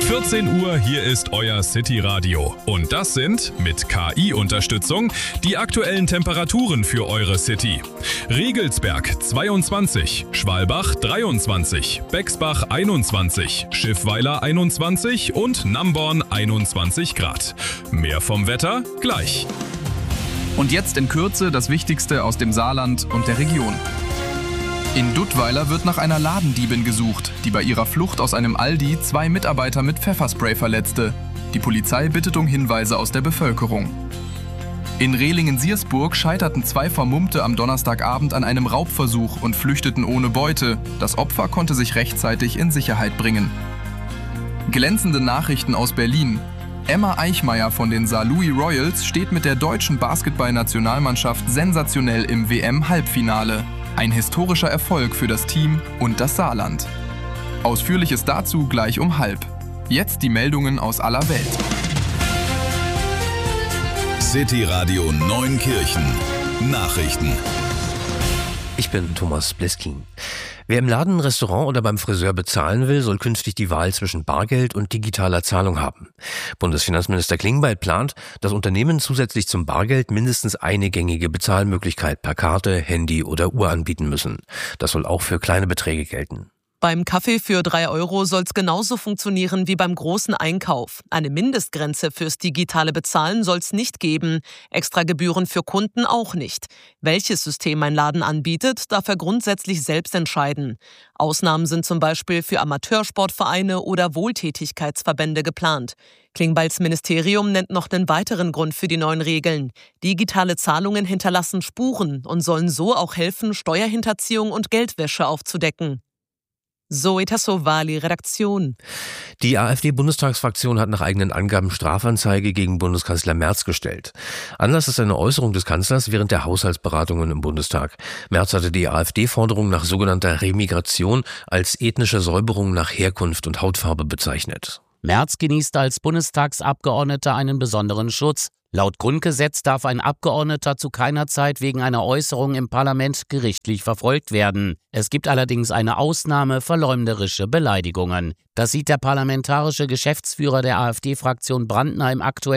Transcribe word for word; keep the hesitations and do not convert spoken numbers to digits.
vierzehn Uhr, hier ist euer City Radio. Und das sind, mit K I-Unterstützung, die aktuellen Temperaturen für eure City. Regelsberg zweiundzwanzig, Schwalbach dreiundzwanzig, Bexbach einundzwanzig, Schiffweiler einundzwanzig und Namborn einundzwanzig Grad. Mehr vom Wetter gleich. Und jetzt in Kürze das Wichtigste aus dem Saarland und der Region. In Duttweiler wird nach einer Ladendiebin gesucht, die bei ihrer Flucht aus einem Aldi zwei Mitarbeiter mit Pfefferspray verletzte. Die Polizei bittet um Hinweise aus der Bevölkerung. In Rehlingen-Siersburg scheiterten zwei Vermummte am Donnerstagabend an einem Raubversuch und flüchteten ohne Beute. Das Opfer konnte sich rechtzeitig in Sicherheit bringen. Glänzende Nachrichten aus Berlin. Emma Eichmeyer von den Saarlouis Royals steht mit der deutschen Basketball-Nationalmannschaft sensationell im W M-Halbfinale. Ein historischer Erfolg für das Team und das Saarland. Ausführliches dazu gleich um halb. Jetzt die Meldungen aus aller Welt. City Radio Neunkirchen. Nachrichten. Ich bin Thomas Bleskin. Wer im Laden, Restaurant oder beim Friseur bezahlen will, soll künftig die Wahl zwischen Bargeld und digitaler Zahlung haben. Bundesfinanzminister Klingbeil plant, dass Unternehmen zusätzlich zum Bargeld mindestens eine gängige Bezahlmöglichkeit per Karte, Handy oder Uhr anbieten müssen. Das soll auch für kleine Beträge gelten. Beim Kaffee für drei Euro soll es genauso funktionieren wie beim großen Einkauf. Eine Mindestgrenze fürs digitale Bezahlen soll es nicht geben. Extra Gebühren für Kunden auch nicht. Welches System ein Laden anbietet, darf er grundsätzlich selbst entscheiden. Ausnahmen sind zum Beispiel für Amateursportvereine oder Wohltätigkeitsverbände geplant. Klingbeils Ministerium nennt noch einen weiteren Grund für die neuen Regeln. Digitale Zahlungen hinterlassen Spuren und sollen so auch helfen, Steuerhinterziehung und Geldwäsche aufzudecken. Zoe Tassovali, Redaktion. Die AfD-Bundestagsfraktion hat nach eigenen Angaben Strafanzeige gegen Bundeskanzler Merz gestellt. Anlass ist eine Äußerung des Kanzlers während der Haushaltsberatungen im Bundestag. Merz hatte die AfD-Forderung nach sogenannter Remigration als ethnische Säuberung nach Herkunft und Hautfarbe bezeichnet. Merz genießt als Bundestagsabgeordneter einen besonderen Schutz. Laut Grundgesetz darf ein Abgeordneter zu keiner Zeit wegen einer Äußerung im Parlament gerichtlich verfolgt werden. Es gibt allerdings eine Ausnahme: verleumderische Beleidigungen. Das sieht der parlamentarische Geschäftsführer der AfD-Fraktion Brandner im aktuellen